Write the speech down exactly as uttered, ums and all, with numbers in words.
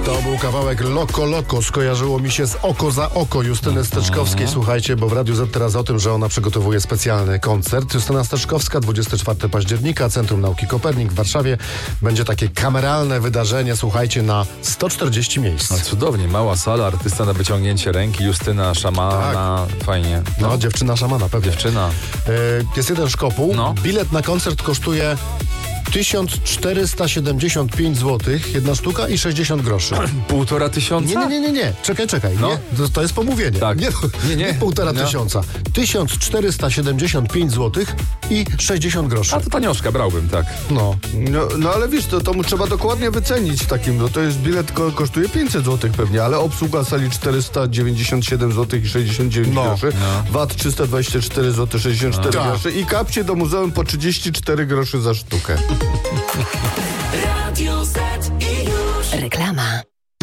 To był kawałek Loko Loko. Skojarzyło mi się z Oko za Oko Justyny Steczkowskiej. Słuchajcie, bo w Radiu Z teraz o tym, że ona przygotowuje specjalny koncert. Justyna Steczkowska, dwudziestego czwartego października, Centrum Nauki Kopernik w Warszawie. Będzie takie kameralne wydarzenie, słuchajcie, na sto czterdzieści miejsc. No, cudownie, mała sala, artysta na wyciągnięcie ręki, Justyna, szamana, tak. Fajnie. No, no dziewczyna szamana, pewnie. Dziewczyna. Yy, jest jeden szkopuł. No. Bilet na koncert kosztuje tysiąc czterysta siedemdziesiąt pięć złotych, jedna sztuka i sześćdziesiąt groszy. Półtora tysiąca? Nie, nie, nie, nie, nie. Czekaj, czekaj. No. Nie, to, to jest pomówienie. Tak. Nie, nie, nie. nie półtora no. tysiąca. tysiąc czterysta siedemdziesiąt pięć złotych i sześćdziesiąt groszy. A to tanioszka, brałbym, tak. No. No, no ale wiesz, to, to mu trzeba dokładnie wycenić w takim, no to jest bilet ko- kosztuje pięćset złotych pewnie, ale obsługa sali czterysta dziewięćdziesiąt siedem złotych i sześćdziesiąt dziewięć No. groszy, No. V A T trzysta dwadzieścia cztery złote sześćdziesiąt cztery No. groszy i kapcie do muzeum po trzydzieści cztery groszy za sztukę. Radio Z i już. Reklama.